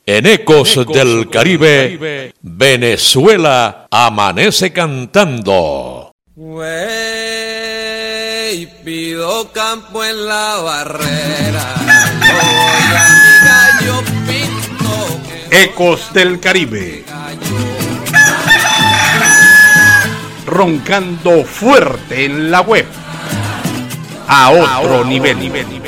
En Ecos del Caribe, Venezuela amanece cantando. Güey, pido campo en la barrera. Voy a mi gallo pinto. Ecos del Caribe. Roncando fuerte en la web. A otro nivel.